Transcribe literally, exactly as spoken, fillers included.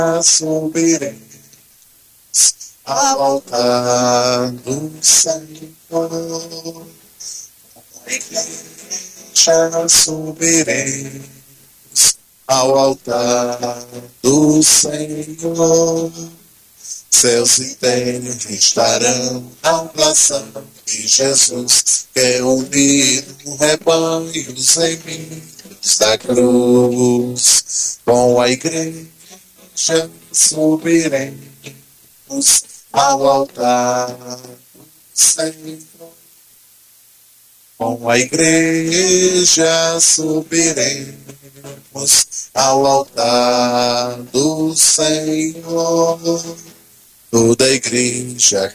subiremos ao altar do Senhor. A igreja subiremos ao altar do Senhor. Céus e terra estarão na oração de Jesus, que é unido no rebanho dos remidos da cruz. Com a igreja subiremos ao altar do Senhor. Com a igreja subiremos ao altar do Senhor. Toda a igreja